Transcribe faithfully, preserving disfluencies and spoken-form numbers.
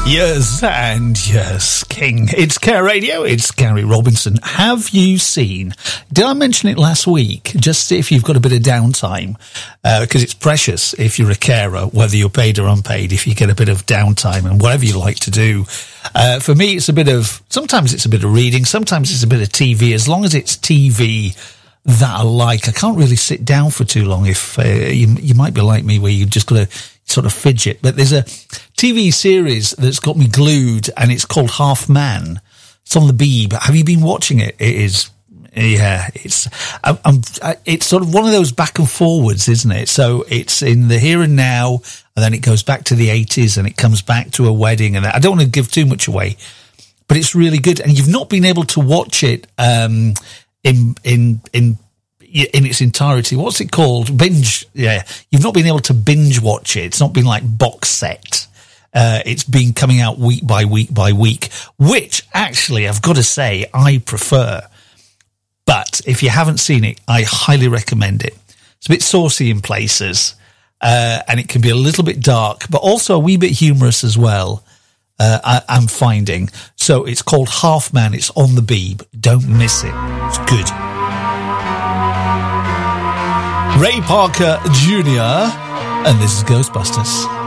Yes, and yes, King. It's Care Radio, it's Gary Robinson. Have you seen, did I mention it last week? Just if you've got a bit of downtime, because uh, it's precious if you're a carer, whether you're paid or unpaid, if you get a bit of downtime and whatever you like to do. Uh, for me, it's a bit of, sometimes it's a bit of reading, sometimes it's a bit of T V, as long as it's T V that I like. I can't really sit down for too long if, uh, you, you might be like me where you've just got to sort of fidget, but there's a T V series that's got me glued and it's called Half Man. It's on the Beeb. Have you been watching it? It is, yeah, it's, I'm, I'm, it's sort of one of those back and forwards, isn't it? So it's in the here and now, and then it goes back to the eighties and it comes back to a wedding, and I don't want to give too much away, but it's really good. And you've not been able to watch it, um, in, in, in, in its entirety. What's it called? Binge. Yeah. You've not been able to binge watch it. It's not been like box set. Uh, it's been coming out week by week by week, which actually I've got to say I prefer. But if you haven't seen it, I highly recommend it. It's a bit saucy in places, uh, and it can be a little bit dark, but also a wee bit humorous as well. Uh, I, I'm finding. So it's called Half Man. It's on the Beeb. Don't miss it. It's good. Ray Parker Junior, and this is Ghostbusters.